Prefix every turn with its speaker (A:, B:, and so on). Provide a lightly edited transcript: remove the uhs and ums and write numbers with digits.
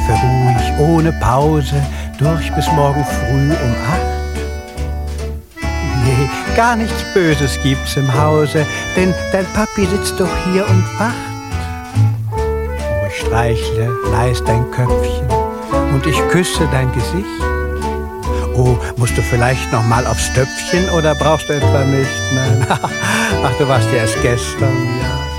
A: schlafe ruhig ohne Pause durch bis morgen früh um 8. Nee, gar nichts Böses gibt's im Hause, denn dein Papi sitzt doch hier und wacht. Oh, ich streichle leis dein Köpfchen und ich küsse dein Gesicht. Oh, musst du vielleicht noch mal aufs Töpfchen oder brauchst du etwa nicht? Nein, ach, du warst ja erst gestern, ja.